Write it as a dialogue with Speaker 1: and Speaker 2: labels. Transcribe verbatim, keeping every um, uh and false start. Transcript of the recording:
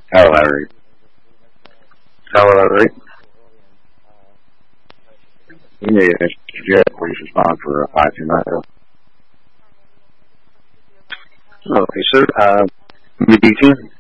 Speaker 1: Hello, Larry. Hello, Larry. Yeah, yes, Jeff, please respond for uh, five two nine. Okay, sir. Uh, B D two.